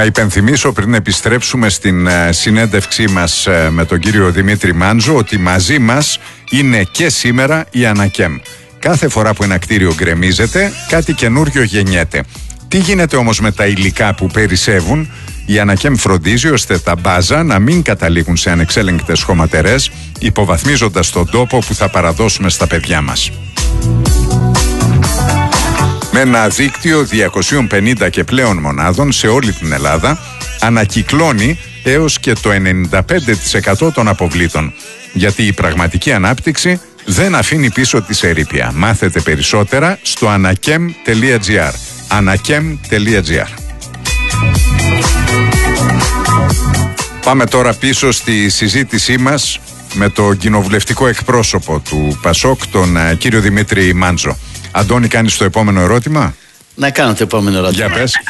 Να υπενθυμίσω πριν επιστρέψουμε στην συνέντευξή μας με τον κύριο Δημήτρη Μάντζο ότι μαζί μας είναι και σήμερα η Ανακέμ. Κάθε φορά που ένα κτίριο γκρεμίζεται, κάτι καινούριο γεννιέται. Τι γίνεται όμως με τα υλικά που περισσεύουν? Η Ανακέμ φροντίζει ώστε τα μπάζα να μην καταλήγουν σε ανεξέλεγκτες χωματερές, υποβαθμίζοντας τον τόπο που θα παραδώσουμε στα παιδιά μας. Με ένα δίκτυο 250 και πλέον μονάδων σε όλη την Ελλάδα, ανακυκλώνει έως και το 95% των αποβλήτων. Γιατί η πραγματική ανάπτυξη δεν αφήνει πίσω τη ερείπια. Μάθετε περισσότερα στο anakem.gr. anakem.gr. Πάμε τώρα πίσω στη συζήτησή μας με το κοινοβουλευτικό εκπρόσωπο του ΠΑΣΟΚ, τον κύριο Δημήτρη Μάντζο. Αντώνη, κάνεις το επόμενο ερώτημα? Να κάνω το επόμενο ερώτημα. Για πες.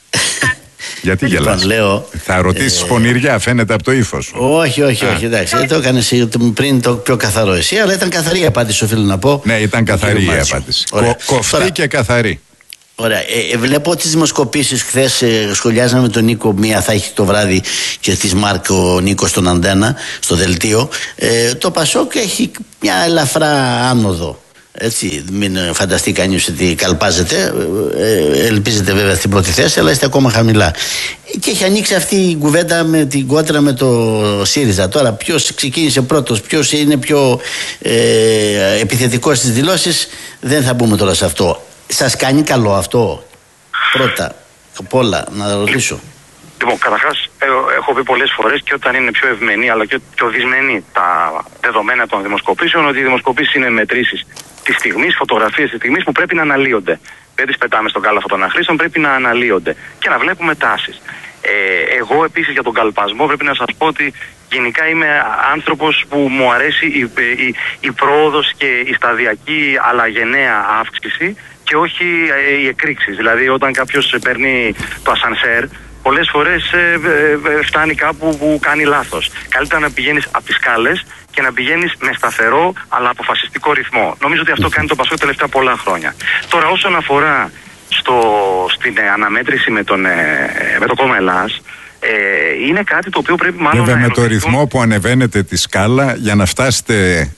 Γιατί γελάς? Λέω, θα ρωτήσεις πονηριά, φαίνεται από το ύφος σου. Όχι, εντάξει. Το έκανες πριν το πιο καθαρό εσύ, αλλά ήταν καθαρή η απάντηση, οφείλω να πω. Ναι, ήταν καθαρή η απάντηση. Κοφτή και καθαρή. Ωραία. Βλέπω τις δημοσκοπήσεις χθες. Σχολιάζαμε με τον Νίκο. Μία θα έχει το βράδυ και της Μάρκ ο Νίκος στον Αντένα, στο δελτίο. Το ΠΑΣΟΚ έχει μια ελαφρά άνοδο. Έτσι, μην φανταστεί κανείς ότι καλπάζεται. Ελπίζετε βέβαια στην πρώτη θέση, αλλά είστε ακόμα χαμηλά. Και έχει ανοίξει αυτή η κουβέντα με την κόντρα με το ΣΥΡΙΖΑ. Τώρα, ποιος ξεκίνησε πρώτος, ποιος είναι πιο επιθετικός στις δηλώσεις, δεν θα μπούμε τώρα σε αυτό. Σας κάνει καλό αυτό? Πρώτα απ' όλα να ρωτήσω. Λοιπόν, καταρχάς, έχω πει πολλές φορές και όταν είναι πιο ευμενή αλλά και πιο δυσμενή τα δεδομένα των δημοσκοπήσεων, ότι οι δημοσκοπήσεις είναι μετρήσεις της στιγμής, φωτογραφίες της στιγμής που πρέπει να αναλύονται. Δεν τις πετάμε στον κάλαθο των αχρήστων, πρέπει να αναλύονται και να βλέπουμε τάσεις. Εγώ επίσης για τον καλπασμό πρέπει να σας πω ότι γενικά είμαι άνθρωπος που μου αρέσει η πρόοδος και η σταδιακή αλλά γενναία αύξηση και όχι οι εκρήξεις. Δηλαδή όταν κάποιος παίρνει το ασανσέρ, πολλές φορές φτάνει κάπου που κάνει λάθος. Καλύτερα να πηγαίνεις από τις σκάλες και να πηγαίνεις με σταθερό αλλά αποφασιστικό ρυθμό. Νομίζω ότι αυτό κάνει το ΠΑΣΟΚ τελευταία πολλά χρόνια. Τώρα όσον αφορά στην αναμέτρηση με το κόμμα Ελλάς, είναι κάτι το οποίο πρέπει μάλλον βέβαια με το ρυθμό που ανεβαίνετε τη σκάλα για να φτάσετε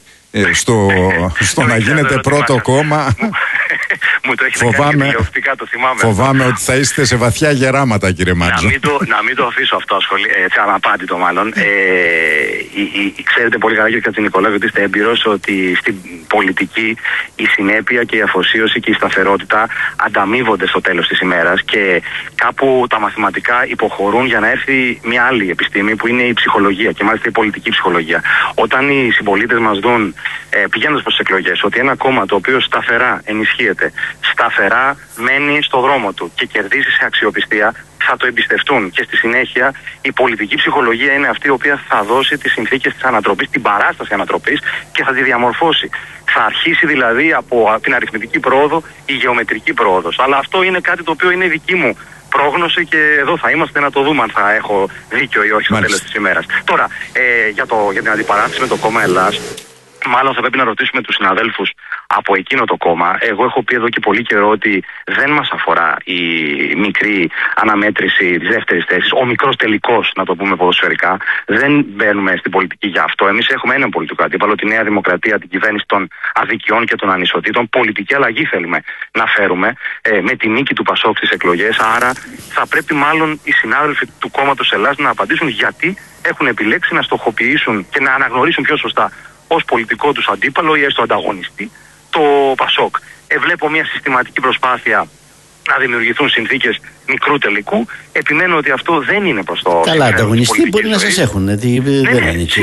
στο να γίνετε πρώτο κόμμα. Μου το έχετε κάνει τηλεοπτικά, το θυμάμαι. Φοβάμαι ότι θα είστε σε βαθιά γεράματα, κύριε Μάντζο. Να μην το αφήσω αυτό αναπάντητο μάλλον. Ξέρετε πολύ καλά, κύριε Κατζηνικολάου, ότι είστε έμπειρος, ότι στην πολιτική η συνέπεια και η αφοσίωση και η σταθερότητα ανταμείβονται στο τέλος της ημέρας και κάπου τα μαθηματικά υποχωρούν για να έρθει μια άλλη επιστήμη που είναι η ψυχολογία και μάλιστα η πολιτική ψυχολογία. Όταν οι συμπολίτες μας δουν, πηγαίνοντας προς τις εκλογές, ότι ένα κόμμα το οποίο σταθερά ενισχύεται, σταθερά μένει στο δρόμο του και κερδίζει σε αξιοπιστία, θα το εμπιστευτούν και στη συνέχεια η πολιτική ψυχολογία είναι αυτή η οποία θα δώσει τις συνθήκες της ανατροπής, την παράσταση ανατροπής και θα τη διαμορφώσει. Θα αρχίσει δηλαδή από την αριθμητική πρόοδο η γεωμετρική πρόοδος. Αλλά αυτό είναι κάτι το οποίο είναι δική μου πρόγνωση και εδώ θα είμαστε να το δούμε αν θα έχω δίκιο ή όχι στο τέλος της ημέρας. Τώρα, για την αντιπαράθεση με το κόμμα Ελλάς, μάλλον θα πρέπει να ρωτήσουμε τους συναδέλφους από εκείνο το κόμμα. Εγώ έχω πει εδώ και πολύ καιρό ότι δεν μας αφορά η μικρή αναμέτρηση της δεύτερης θέσης, ο μικρός τελικός, να το πούμε ποδοσφαιρικά. Δεν μπαίνουμε στην πολιτική για αυτό. Εμείς έχουμε έναν πολιτικό αντίπαλο, τη Νέα Δημοκρατία, την κυβέρνηση των αδικιών και των ανισοτήτων. Πολιτική αλλαγή θέλουμε να φέρουμε με τη νίκη του ΠΑΣΟΚ στις εκλογές. Άρα θα πρέπει μάλλον οι συνάδελφοι του κόμματος Ελλάς να απαντήσουν γιατί έχουν επιλέξει να στοχοποιήσουν και να αναγνωρίσουν πιο σωστά ως πολιτικό τους αντίπαλο ή έστω ανταγωνιστή το ΠΑΣΟΚ. Βλέπω μια συστηματική προσπάθεια να δημιουργηθούν συνθήκες μικρού τελικού. Επιμένω ότι αυτό δεν είναι προς το... Καλά, ανταγωνιστή μπορεί να σας έχουν. Δεν είναι έτσι.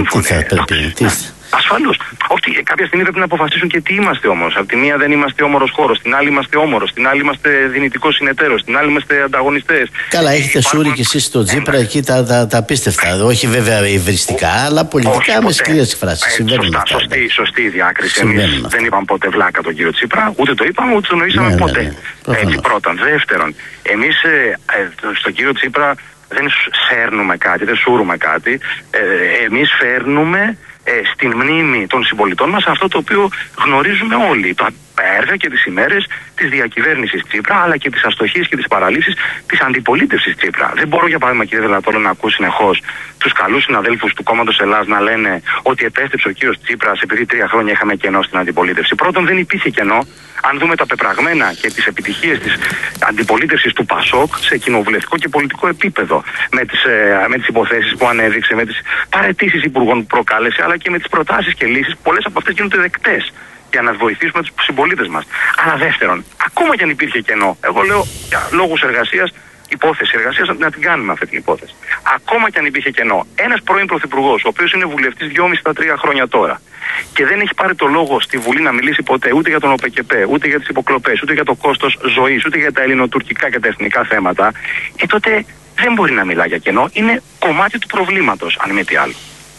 Ασφαλώς. Όχι, κάποια στιγμή πρέπει να αποφασίσουν και τι είμαστε όμως. Από τη μία δεν είμαστε όμορος χώρος, στην άλλη είμαστε όμορος, στην άλλη είμαστε δυνητικός συνεταίρος, στην άλλη είμαστε ανταγωνιστές. Καλά, έχετε σούρει κι εσείς στο Τσίπρα εκεί τα πίστευτα. Όχι βέβαια υβριστικά, αλλά πολιτικά με σκληρές εκφράσεις. Σωστή η διάκριση. Εμείς δεν είπαμε ποτέ βλάκα τον κύριο Τσίπρα, ούτε το είπαμε, ούτε το νοήσαμε ποτέ. Έτσι, πρώτον. Δεύτερον, εμείς στον κύριο Τσίπρα δεν σέρνουμε κάτι, δεν σούρουμε κάτι. Εμείς φέρνουμε στην μνήμη των συμπολιτών μας αυτό το οποίο γνωρίζουμε όλοι. έργα και τις ημέρες της διακυβέρνησης Τσίπρα, αλλά και τις αστοχίες και τις παραλήψεις της αντιπολίτευσης Τσίπρα. Δεν μπορώ, για παράδειγμα, κύριε Δελατόλο, να ακούω συνεχώς τους καλούς συναδέλφους του κόμματος Ελλάς να λένε ότι επέστρεψε ο κύριος Τσίπρας επειδή 3 χρόνια είχαμε κενό στην αντιπολίτευση. Πρώτον, δεν υπήρχε κενό. Αν δούμε τα πεπραγμένα και τις επιτυχίες της αντιπολίτευσης του ΠΑΣΟΚ σε κοινοβουλευτικό και πολιτικό επίπεδο, με τις υποθέσεις που ανέδειξε, με τις παραιτήσεις υπουργών που προκάλεσε, αλλά και με τις προτάσεις και λύσεις, πολλές από αυτές γίνονται δεκτές για να βοηθήσουμε τους συμπολίτες μας. Αλλά δεύτερον, ακόμα και αν υπήρχε κενό, εγώ λέω για λόγους εργασίας, υπόθεση εργασίας, να την κάνουμε αυτή την υπόθεση. Ακόμα και αν υπήρχε κενό, ένας πρώην πρωθυπουργός, ο οποίος είναι βουλευτής 2,5-3 χρόνια τώρα και δεν έχει πάρει το λόγο στη Βουλή να μιλήσει ποτέ ούτε για τον ΟΠΕΚΕΠΕ, ούτε για τις υποκλοπές, ούτε για το κόστος ζωής, ούτε για τα ελληνοτουρκικά και τα εθνικά θέματα, τότε δεν μπορεί να μιλά για κενό. Είναι κομμάτι του προβλήματος, αν μη τι άλλο.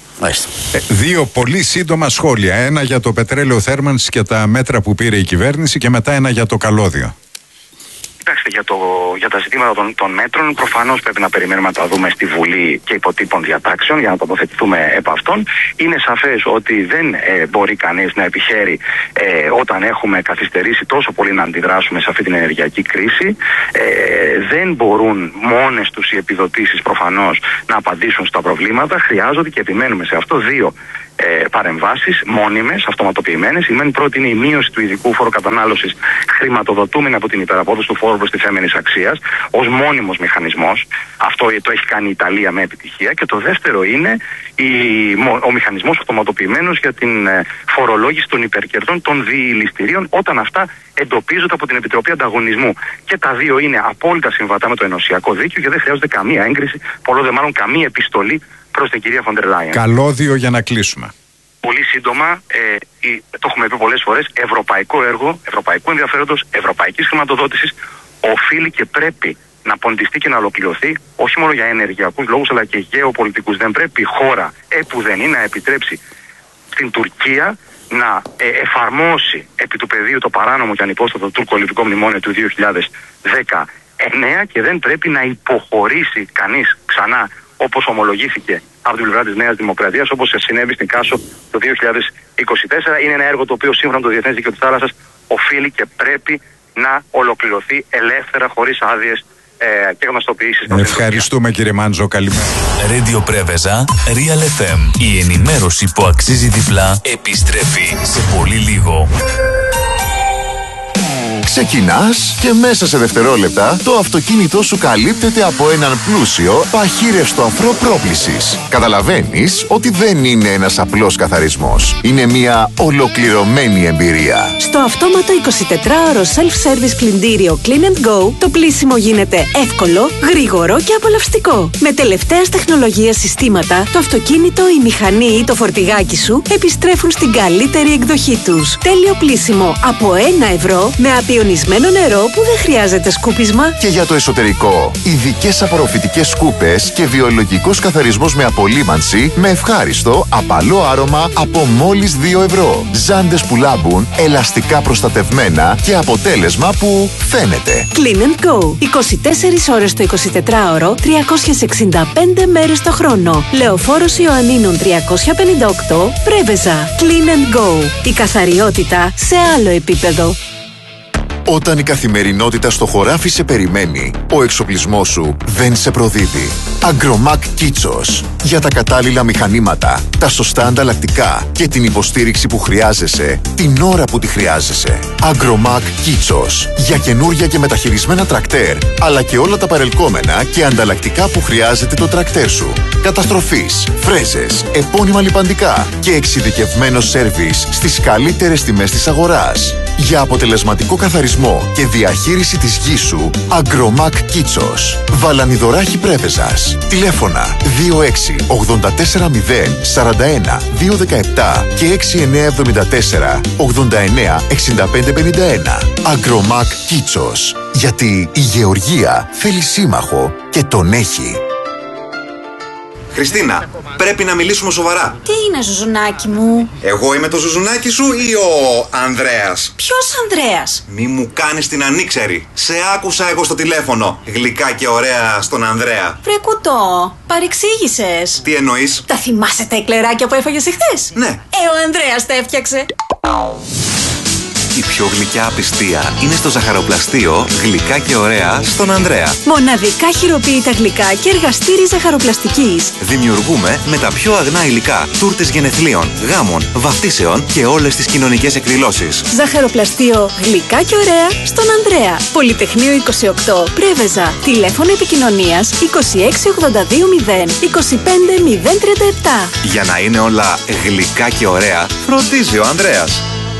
Δύο πολύ σύντομα σχόλια. Ένα για το πετρέλαιο θέρμανσης και τα μέτρα που πήρε η κυβέρνηση και μετά ένα για το καλώδιο. Κοιτάξτε, για τα ζητήματα των μέτρων, προφανώς πρέπει να περιμένουμε να τα δούμε στη Βουλή και υποτύπων διατάξεων για να τοποθετηθούμε επ' αυτών. Είναι σαφές ότι δεν μπορεί κανείς να επιχαίρει όταν έχουμε καθυστερήσει τόσο πολύ να αντιδράσουμε σε αυτή την ενεργειακή κρίση. Δεν μπορούν μόνες τους οι επιδοτήσεις προφανώς να απαντήσουν στα προβλήματα. Χρειάζονται, και επιμένουμε σε αυτό, δύο παρεμβάσεις μόνιμες, αυτοματοποιημένες. Η πρώτη είναι η μείωση του ειδικού φόρου κατανάλωσης, χρηματοδοτούμενη από την υπεραπόδοση του φόρου προστιθέμενης αξίας, ως μόνιμος μηχανισμός. Αυτό το έχει κάνει η Ιταλία με επιτυχία. Και το δεύτερο είναι ο μηχανισμός αυτοματοποιημένος για την φορολόγηση των υπερκερδών των διηληστηρίων, όταν αυτά εντοπίζονται από την Επιτροπή Ανταγωνισμού. Και τα δύο είναι απόλυτα συμβατά με το ενωσιακό δίκαιο και δεν χρειάζεται καμία έγκριση, πολλό δε μάλλον καμία επιστολή προς την κυρία Φοντερ Λάιεν. Καλώδιο για να κλείσουμε. Πολύ σύντομα, το έχουμε πει πολλές φορές, ευρωπαϊκό έργο, ευρωπαϊκού ενδιαφέροντος, ευρωπαϊκής χρηματοδότησης, οφείλει και πρέπει να ποντιστεί και να ολοκληρωθεί, όχι μόνο για ενεργειακούς λόγους αλλά και γεωπολιτικούς. Δεν πρέπει η χώρα επουδενή να επιτρέψει στην Τουρκία να εφαρμόσει επί του πεδίου το παράνομο και ανυπόστατο τουρκο-λιβικό μνημόνιο του 2019 και δεν πρέπει να υποχωρήσει κανείς ξανά, όπως ομολογήθηκε από την πλευρά της Νέας Δημοκρατίας, όπως συνέβη στην Κάσο το 2024. Είναι ένα έργο το οποίο σύμφωνα με το Διεθνές Δίκαιο της Θάλασσας οφείλει και πρέπει να ολοκληρωθεί ελεύθερα, χωρίς άδειες και γνωστοποιήσεις. Ευχαριστούμε, κύριε Μάντζο, καλημέρα. Radio Πρέβεζα, Real FM. Η ενημέρωση που αξίζει διπλά επιστρέφει σε πολύ λίγο. Ξεκινάς και μέσα σε δευτερόλεπτα το αυτοκίνητό σου καλύπτεται από έναν πλούσιο παχύρευστο αφρό πρόплησης. Καταλαβαίνεις ότι δεν είναι ένας απλός καθαρισμός. Είναι μια ολοκληρωμένη εμπειρία. Στο αυτόματο 24ωρο self-service πλυντήριο Clean & Go το πλύσιμο γίνεται εύκολο, γρήγορο και απολαυστικό. Με τελευταίας τεχνολογίας συστήματα, το αυτοκίνητο, η μηχανή ή το φορτηγάκι σου επιστρέφουν στην καλύτερη εκδοχή τους. Τέλειο πλύσιμο από 1 ευρώ με απειονισμένο νερό που δεν χρειάζεται σκούπισμα. Και για το εσωτερικό, ειδικές απορροφητικές σκούπες και βιολογικός καθαρισμός με απολύμανση με ευχάριστο, απαλό άρωμα από μόλις 2 ευρώ. Ζάντες που λάμπουν, ελαστικά προστατευμένα και αποτέλεσμα που φαίνεται. Clean & Go. 24 ώρες το 24ωρο, 365 μέρες το χρόνο. Λεωφόρος Ιωαννίνων 358, Πρέβεζα. Clean & Go. Η καθαριότητα σε άλλο επίπεδο. Όταν η καθημερινότητα στο χωράφι σε περιμένει, ο εξοπλισμός σου δεν σε προδίδει. Agromac Kitsos. Για τα κατάλληλα μηχανήματα, τα σωστά ανταλλακτικά και την υποστήριξη που χρειάζεσαι, την ώρα που τη χρειάζεσαι. Agromac Kitsos. Για καινούρια και μεταχειρισμένα τρακτέρ, αλλά και όλα τα παρελκόμενα και ανταλλακτικά που χρειάζεται το τρακτέρ σου. Καταστροφής, φρέζες, επώνυμα λιπαντικά και εξειδικευμένο σέρβις στις καλύτερες τιμές της αγοράς. Για αποτελεσματικό καθαρισμό και διαχείριση της γης σου, Agromac Kitsos. Βαλανιδωράχη Πρέβεζας. Τηλέφωνα 26 84 0 41 217 και 6974 89 65 51. Agromac Kitsos. Γιατί η γεωργία θέλει σύμμαχο και τον έχει. Χριστίνα, πρέπει να μιλήσουμε σοβαρά. Τι είναι, Ζουζουνάκι μου? Εγώ είμαι το Ζουζουνάκι σου ή ο Ανδρέας? Ποιος Ανδρέας? Μη μου κάνεις την ανήξερη. Σε άκουσα εγώ στο τηλέφωνο. Γλυκά και ωραία στον Ανδρέα. Βρε κουτό, παρεξήγησες. Τι εννοείς? Τα θυμάσαι τα εκλεράκια που έφαγες εχθές? Ναι. Ο Ανδρέας τα έφτιαξε. Η πιο γλυκιά απιστία είναι στο ζαχαροπλαστείο Γλυκά και Ωραία στον Ανδρέα. Μοναδικά χειροποίητα γλυκά και εργαστήρι ζαχαροπλαστικής. Δημιουργούμε με τα πιο αγνά υλικά τούρτες γενεθλίων, γάμων, βαφτίσεων και όλες τις κοινωνικές εκδηλώσεις. Ζαχαροπλαστείο Γλυκά και Ωραία στον Ανδρέα. Πολυτεχνείο 28 Πρέβεζα. Τηλέφωνο επικοινωνίας 26820 25037. Για να είναι όλα γλυκά και ωραία, φροντίζει ο Ανδρέας.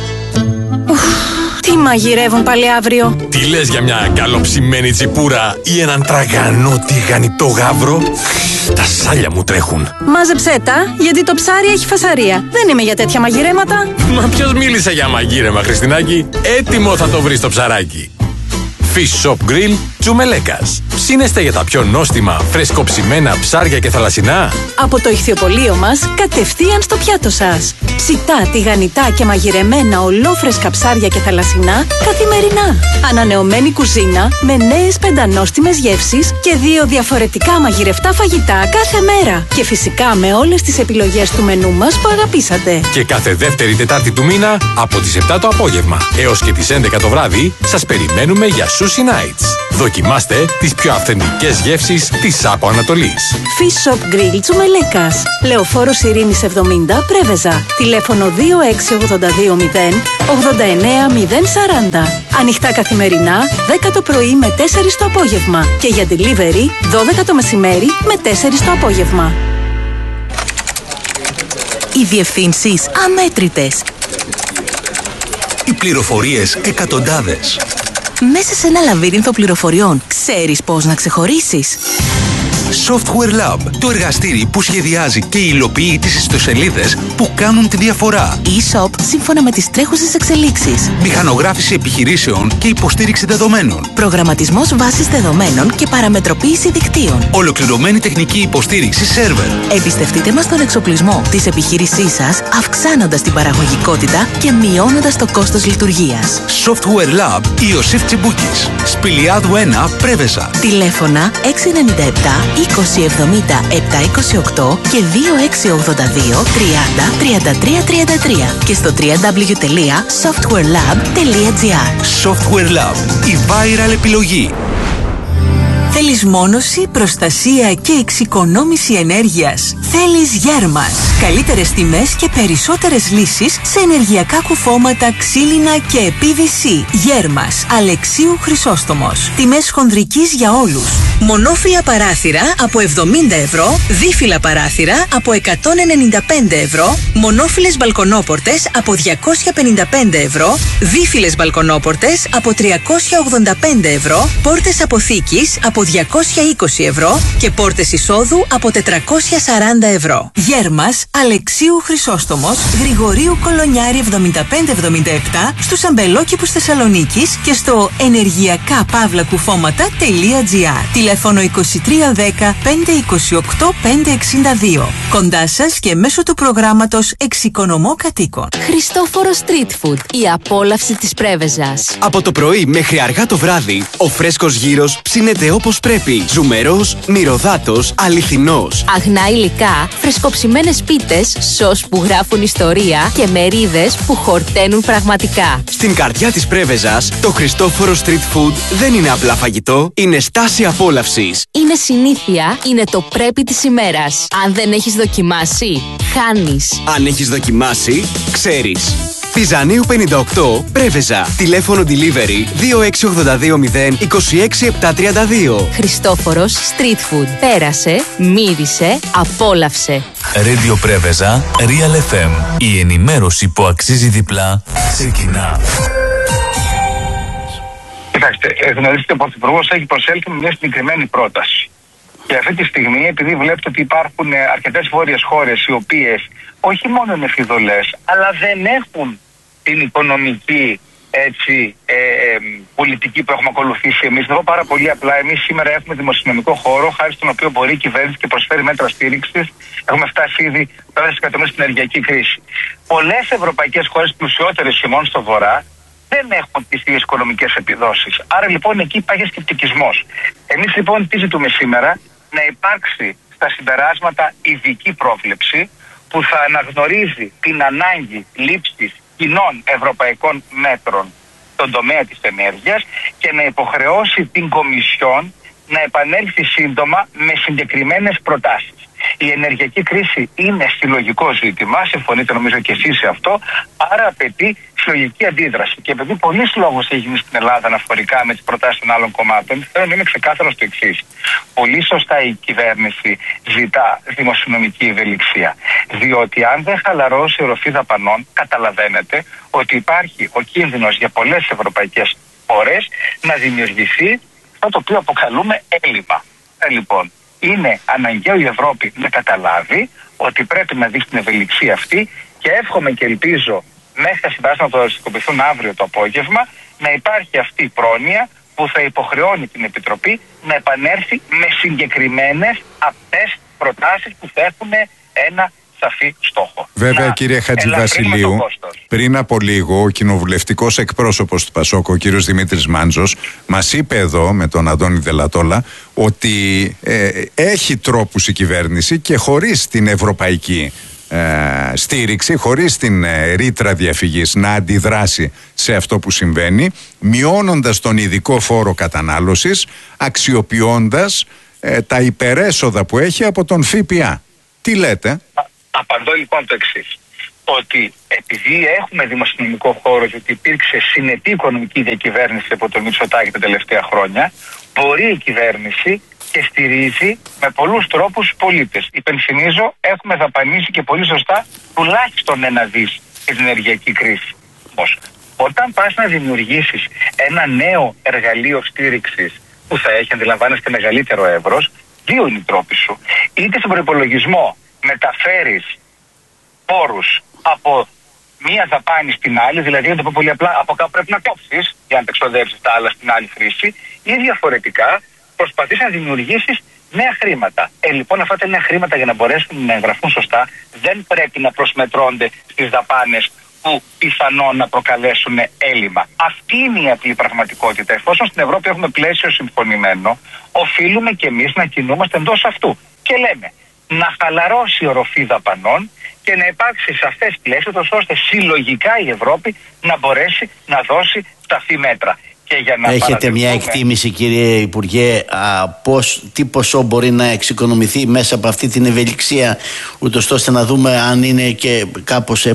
Τι μαγειρεύουν πάλι αύριο? Τι λες για μια καλοψημένη τσιπούρα ή έναν τραγανό τηγανιτό γάβρο? Τα σάλια μου τρέχουν. Μάζεψέ τα, γιατί το ψάρι έχει φασαρία. Δεν είμαι για τέτοια μαγειρέματα. Μα ποιος μίλησε για μαγείρεμα, Χριστινάκη? Έτοιμο θα το βρεις το ψαράκι. Fish Shop Grill Τσουμελέκας. Ψήνεστε για τα πιο νόστιμα, φρεσκοψημένα ψάρια και θαλασσινά? Από το ηχθιοπωλείο μας, κατευθείαν στο πιάτο σας. Ψητά, τηγανιτά και μαγειρεμένα ολόφρεσκα ψάρια και θαλασσινά καθημερινά. Ανανεωμένη κουζίνα με νέες πεντανόστιμες γεύσεις και 2 διαφορετικά μαγειρευτά φαγητά κάθε μέρα. Και φυσικά με όλες τις επιλογές του μενού μας που αγαπήσατε. Και κάθε δεύτερη Τετάρτη του μήνα από τις 7 το απόγευμα έως και τις 11 το βράδυ σας περιμένουμε για Sushi Nights. Δοκιμάστε τις πιο αυθεντικές γεύσεις της Άπο Ανατολής. Fish Shop Grill Τσουμελέκας. Λεωφόρος Ειρήνης 70 Πρέβεζα. Τηλέφωνο 26820 89040. Ανοιχτά καθημερινά 10 το πρωί με 4 το απόγευμα. Και για delivery 12 το μεσημέρι με 4 το απόγευμα. Οι διευθύνσεις αμέτρητες. Οι πληροφορίες εκατοντάδες. Μέσα σε ένα λαβύρινθο πληροφοριών, ξέρεις πώς να ξεχωρίσεις? Software Lab, το εργαστήρι που σχεδιάζει και υλοποιεί τις ιστοσελίδες που κάνουν τη διαφορά. E-shop σύμφωνα με τις τρέχουσες εξελίξεις. Μηχανογράφηση επιχειρήσεων και υποστήριξη δεδομένων. Προγραμματισμός βάσης δεδομένων και παραμετροποίηση δικτύων. Ολοκληρωμένη τεχνική υποστήριξη σερβερ. Εμπιστευτείτε μας τον εξοπλισμό της επιχείρησής σας, αυξάνοντας την παραγωγικότητα και μειώνοντας το κόστος λειτουργίας. Software Lab Ιωσήφ Τσιμπούκης. Σπηλιάδου 1 Πρέβεζα. Τηλέφωνα 697 2070 728 και 2682 30 33 33 και στο www.softwarelab.gr. Software Lab, η viral επιλογή. Θέλεις μόνωση, προστασία και εξοικονόμηση ενέργειας? Θέλεις Γέρμας. Καλύτερες τιμές και περισσότερες λύσεις σε ενεργειακά κουφώματα, ξύλινα και PVC. Γέρμας. Αλεξίου Χρυσόστομος. Τιμές χονδρικής για όλους. Μονόφυλλα παράθυρα από 70 ευρώ, δίφυλλα παράθυρα από 195 ευρώ, μονόφυλλες μπαλκονόπορτες από 255 ευρώ, δίφυλλες μπαλκονόπορτες από 385 ευρώ, πόρτες αποθήκης από 220 ευρώ και πόρτες εισόδου από 440 ευρώ. Γέρμας Αλεξίου Χρυσόστομος, Γρηγορίου Κολονιάρη 7577 στους Αμπελόκηπους Θεσσαλονίκης και στο ενεργειακά-κουφώματα.gr. Τηλέφωνο 2310 528 562. Κοντά σας και μέσω του προγράμματος Εξοικονομώ Κατοίκων. Χριστόφορο Street Food, η απόλαυση της Πρέβεζας. Από το πρωί μέχρι αργά το βράδυ, ο φρέσκος γύρος ψήνεται όπως πρέπει. Ζουμερός, μυρωδάτος, αληθινός. Αγνά υλικά, φρεσκοψημένες πίτες, σως που γράφουν ιστορία και μερίδες που χορταίνουν πραγματικά. Στην καρδιά της Πρέβεζας, το Χριστόφορο Street Food δεν είναι απλά φαγητό, είναι στάση απόλαυσης. Είναι συνήθεια, είναι το πρέπει της ημέρας. Αν δεν έχεις δοκιμάσει, χάνεις. Αν έχεις δοκιμάσει, ξέρεις. Πιζανίου 58, Πρέβεζα. Τηλέφωνο delivery 26820 26732. Χριστόφορος Street Food. Πέρασε, μύρισε, απόλαυσε. Radio Πρέβεζα, Real FM. Η ενημέρωση που αξίζει διπλά ξεκινά. Κοιτάξτε, γνωρίζετε ότι ο Πρωθυπουργός έχει προσέλθει με μια συγκεκριμένη πρόταση. Και αυτή τη στιγμή, επειδή βλέπετε ότι υπάρχουν αρκετές βόρειες χώρες οι οποίες όχι μόνο είναι φιδωλές, αλλά δεν έχουν την οικονομική πολιτική που έχουμε ακολουθήσει εμείς. Να πω πάρα πολύ απλά, εμείς σήμερα έχουμε δημοσιονομικό χώρο, χάρη στον οποίο μπορεί η κυβέρνηση και προσφέρει μέτρα στήριξης. Έχουμε φτάσει ήδη 5 δισεκατομμύρια στην ενεργειακή κρίση. Πολλές ευρωπαϊκές χώρες πλουσιότερες χειμών στο βορρά δεν έχουν τις ίδιες οικονομικές επιδόσεις. Άρα λοιπόν εκεί υπάρχει σκεπτικισμός. Εμείς λοιπόν τι ζητούμε σήμερα? Να υπάρξει στα συμπεράσματα ειδική πρόβλεψη που θα αναγνωρίζει την ανάγκη λήψης κοινών ευρωπαϊκών μέτρων στον τομέα της ενέργειας και να υποχρεώσει την Κομισιόν να επανέλθει σύντομα με συγκεκριμένες προτάσεις. Η ενεργειακή κρίση είναι συλλογικό ζήτημα, συμφωνείτε νομίζω και εσείς σε αυτό, άρα απαιτεί συλλογική αντίδραση. Και επειδή πολλοί λόγος έχει γίνει στην Ελλάδα αναφορικά με τις προτάσεις των άλλων κομμάτων, θέλω να είμαι ξεκάθαρο στο εξής. Πολύ σωστά η κυβέρνηση ζητά δημοσιονομική ευελιξία. Διότι αν δεν χαλαρώσει η οροφή δαπανών, καταλαβαίνετε ότι υπάρχει ο κίνδυνος για πολλές ευρωπαϊκές χώρες να δημιουργηθεί αυτό το οποίο αποκαλούμε έλλειμμα. Λοιπόν, είναι αναγκαίο η Ευρώπη να καταλάβει ότι πρέπει να δείξει την ευελιξία αυτή και εύχομαι και ελπίζω μέχρι τα συμπεράσματα που θα συγκοπηθούν αύριο το απόγευμα να υπάρχει αυτή η πρόνοια που θα υποχρεώνει την Επιτροπή να επανέλθει με συγκεκριμένες απτές προτάσεις που θα έχουν ένα σαφή στόχο. Βέβαια, κύριε Χατζηβασιλείου, πριν από λίγο ο κοινοβουλευτικός εκπρόσωπος του ΠΑΣΟΚ, ο κύριος Δημήτρης Μάντζος, μας είπε εδώ με τον Αντώνη Δελατόλα ότι έχει τρόπους η κυβέρνηση και χωρίς την ευρωπαϊκή στήριξη, χωρίς την ρήτρα διαφυγής να αντιδράσει σε αυτό που συμβαίνει, μειώνοντας τον ειδικό φόρο κατανάλωσης, αξιοποιώντας τα υπερέσοδα που έχει από τον ΦΠΑ. Τι λέτε? Απαντώ λοιπόν το εξής. Ότι επειδή έχουμε δημοσιονομικό χώρο, γιατί υπήρξε συνετή οικονομική διακυβέρνηση από τον Μητσοτάκη τα τελευταία χρόνια, μπορεί η κυβέρνηση και στηρίζει με πολλούς τρόπους πολίτες. Υπενθυμίζω, έχουμε δαπανίσει και πολύ σωστά τουλάχιστον 1 δις στην ενεργειακή κρίση. Όταν πας να δημιουργήσεις ένα νέο εργαλείο στήριξης που θα έχει, αντιλαμβάνεστε, μεγαλύτερο εύρος, 2 είναι οι τρόποι σου. Είτε στον προϋπολογισμό μεταφέρεις πόρους από μία δαπάνη στην άλλη, δηλαδή να το πω πολύ απλά, από κάπου πρέπει να κόψεις για να τα εξοδεύσεις τα άλλα στην άλλη χρήση, ή διαφορετικά προσπαθείς να δημιουργήσεις νέα χρήματα. Λοιπόν, αυτά τα νέα χρήματα για να μπορέσουν να εγγραφούν σωστά δεν πρέπει να προσμετρώνται στις δαπάνες που πιθανόν να προκαλέσουν έλλειμμα. Αυτή είναι η απλή πραγματικότητα. Εφόσον στην Ευρώπη έχουμε πλαίσιο συμφωνημένο, οφείλουμε και εμείς να κινούμαστε εντός αυτού. Και λέμε να χαλαρώσει η οροφή δαπανών και να υπάρξει σαφές πλαίσιο, ώστε συλλογικά η Ευρώπη να μπορέσει να δώσει σαφή μέτρα. Και για να έχετε μια εκτίμηση, κύριε Υπουργέ, τι ποσό μπορεί να εξοικονομηθεί μέσα από αυτή την ευελιξία, ούτως ώστε να δούμε αν είναι και κάπως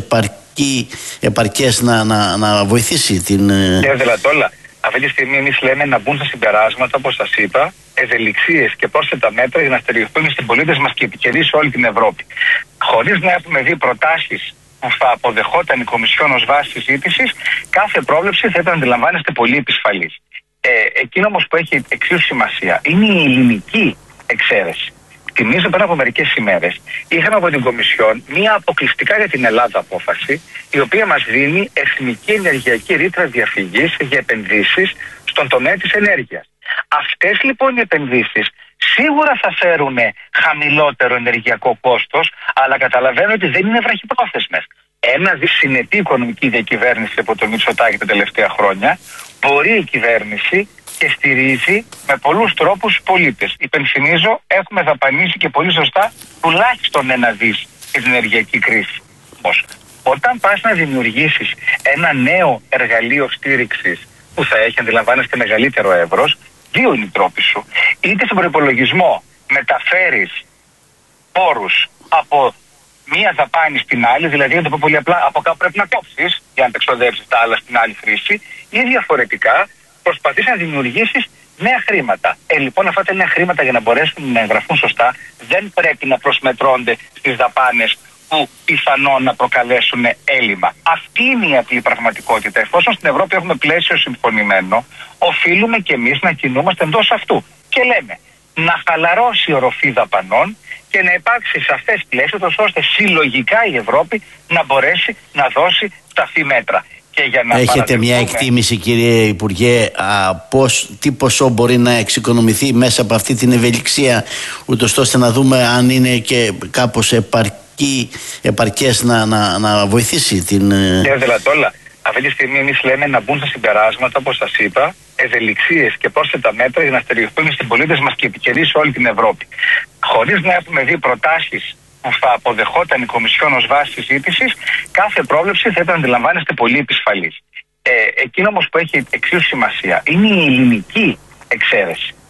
επαρκές να βοηθήσει την... Κύριε Δελατόλα, αυτή τη στιγμή εμείς λέμε να μπουν στα συμπεράσματα, όπως σας είπα, ευελιξίες και πρόσθετα μέτρα για να στηριχθούν οι συμπολίτες μας και επικαιροί σε όλη την Ευρώπη. Χωρίς να έχουμε δει προτάσεις που θα αποδεχόταν η Κομισιόν ως βάση συζήτησης, κάθε πρόβλεψη θα ήταν, αντιλαμβάνεστε, πολύ επισφαλής. Εκείνο όμως που έχει εξίσου σημασία είναι η ελληνική εξαίρεση. Θυμίζω πριν από μερικές ημέρες είχαμε από την Κομισιόν μία αποκλειστικά για την Ελλάδα απόφαση, η οποία μας δίνει εθνική ενεργειακή ρήτρα διαφυγής για επενδύσεις στον τομέα της ενέργειας. Αυτές λοιπόν οι επενδύσεις σίγουρα θα φέρουν χαμηλότερο ενεργειακό κόστος, αλλά καταλαβαίνω ότι δεν είναι βραχυπρόθεσμες. Ένα συνετή οικονομική διακυβέρνηση από τον Μητσοτάκη τα τελευταία χρόνια, μπορεί η κυβέρνηση και στηρίζει με πολλούς τρόπους πολίτες. Υπενθυμίζω, έχουμε δαπανίσει και πολύ σωστά τουλάχιστον 1 δις στην ενεργειακή κρίση. Όταν πας να δημιουργήσεις ένα νέο εργαλείο στήριξης που θα έχει, αντιλαμβάνεστε, μεγαλύτερο εύρος, 2 είναι οι τρόποι σου. Είτε στον προϋπολογισμό μεταφέρεις πόρους από μία δαπάνη στην άλλη, δηλαδή να το πω πολύ απλά, από κάπου πρέπει να κόψεις για να τα εξοδεύσεις τα άλλα στην άλλη χρήση, ή διαφορετικά προσπαθείς να δημιουργήσεις νέα χρήματα. Λοιπόν, αυτά τα νέα χρήματα για να μπορέσουν να εγγραφούν σωστά δεν πρέπει να προσμετρώνται στις δαπάνες που πιθανόν να προκαλέσουν έλλειμμα. Αυτή είναι η απλή πραγματικότητα. Εφόσον στην Ευρώπη έχουμε πλαίσιο συμφωνημένο, οφείλουμε και εμείς να κινούμαστε εντός αυτού. Και λέμε να χαλαρώσει η οροφή δαπανών και να υπάρξει σαφές πλαίσιο, ώστε συλλογικά η Ευρώπη να μπορέσει να δώσει σαφή μέτρα. Και για να έχετε μια εκτίμηση, κύριε Υπουργέ, τι ποσό μπορεί να εξοικονομηθεί μέσα από αυτή την ευελιξία, ούτως ώστε να δούμε αν είναι και κάπως επαρκές να βοηθήσει την... Κύριε Δελατόλα, αυτή τη στιγμή εμείς λέμε να μπουν στα συμπεράσματα, όπως σας είπα, ευελιξίες και πρόσθετα μέτρα για να στηριχθούν οι συμπολίτες μας και επικαιροί σε όλη την Ευρώπη. Χωρίς να έχουμε δει προτάσεις που θα αποδεχόταν η Κομισιόν ως βάση συζήτησης, κάθε πρόβλεψη θα ήταν, αντιλαμβάνεστε, πολύ επισφαλής. Εκείνο όμως που έχει εξίσου σημασία είναι η ελληνική εξαίρεση.